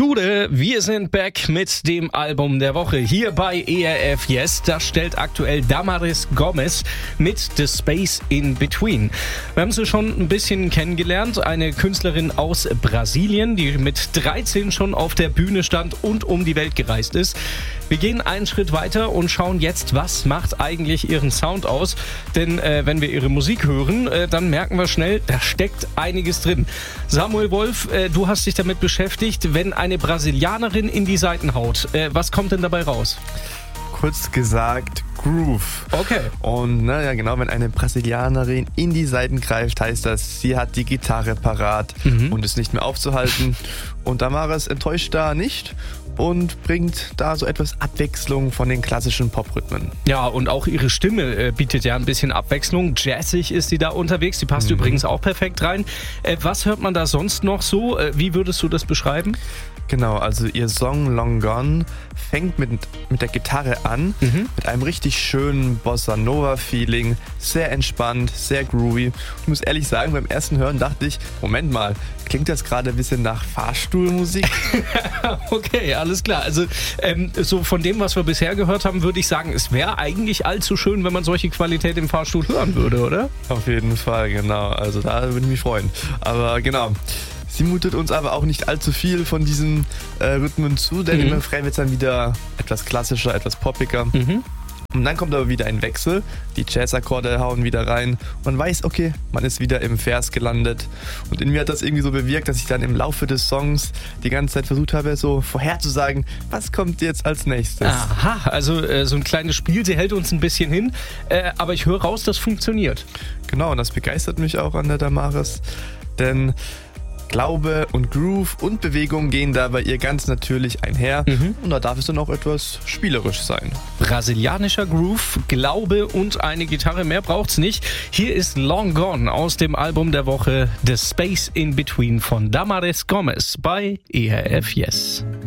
Gude, wir sind back mit dem Album der Woche hier bei ERF Yes. Das stellt aktuell Damaris Gomes mit The Space in Between. Wir haben sie schon ein bisschen kennengelernt, eine Künstlerin aus Brasilien, die mit 13 schon auf der Bühne stand und um die Welt gereist ist. Wir gehen einen Schritt weiter und schauen jetzt, was macht eigentlich ihren Sound aus. Denn wenn wir ihre Musik hören, dann merken wir schnell, da steckt einiges drin. Samuel Wolf, du hast dich damit beschäftigt, wenn eine Brasilianerin in die Saiten haut. Was kommt denn dabei raus? Kurz gesagt, Groove. Okay. Und ja genau, wenn eine Brasilianerin in die Saiten greift, heißt das, sie hat die Gitarre parat und ist nicht mehr aufzuhalten. Und Damaris enttäuscht da nicht und bringt da so etwas Abwechslung von den klassischen Pop-Rhythmen. Ja, und auch ihre Stimme bietet ja ein bisschen Abwechslung. Jazzig ist sie da unterwegs. Die passt übrigens auch perfekt rein. Was hört man da sonst noch so? Wie würdest du das beschreiben? Genau, also ihr Song Long Gone fängt mit der Gitarre an, mit einem richtig schönen Bossa-Nova-Feeling, sehr entspannt, sehr groovy. Ich muss ehrlich sagen, beim ersten Hören dachte ich, Moment mal, klingt das gerade ein bisschen nach Fahrstuhlmusik? Okay, alles klar. Also so von dem, was wir bisher gehört haben, würde ich sagen, es wäre eigentlich allzu schön, wenn man solche Qualität im Fahrstuhl hören würde, oder? Auf jeden Fall, genau. Also da würde ich mich freuen. Aber genau. Sie mutet uns aber auch nicht allzu viel von diesen Rhythmen zu, denn im Refrain wird es dann wieder etwas klassischer, etwas poppiger. Und dann kommt aber wieder ein Wechsel, die Jazz-Akkorde hauen wieder rein. Man weiß, okay, man ist wieder im Vers gelandet. Und in mir hat das irgendwie so bewirkt, dass ich dann im Laufe des Songs die ganze Zeit versucht habe, so vorherzusagen, was kommt jetzt als nächstes. Aha, also so ein kleines Spiel, sie hält uns ein bisschen hin, aber ich höre raus, das funktioniert. Genau, und das begeistert mich auch an der Damaris, denn Glaube und Groove und Bewegung gehen da bei ihr ganz natürlich einher und da darf es dann auch etwas spielerisch sein. Brasilianischer Groove, Glaube und eine Gitarre, mehr braucht's nicht. Hier ist Long Gone aus dem Album der Woche The Space in Between von Damaris Gomes bei ERF Yes.